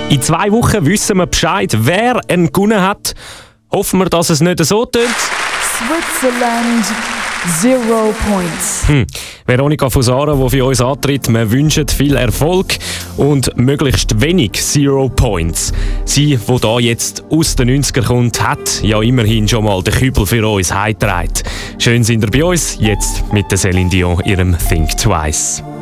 In 2 Wochen wissen wir Bescheid, wer einen gewonnen hat. Hoffen wir, dass es nicht so tönt. Switzerland, 0 points. Veronika Fusara, die für uns antritt, wir wünschen viel Erfolg und möglichst wenig 0 Points. Sie, die hier jetzt aus den 90ern kommt, hat ja immerhin schon mal den Kübel für uns heimgetragen. Schön sind ihr bei uns, jetzt mit der Céline Dion, ihrem Think Twice.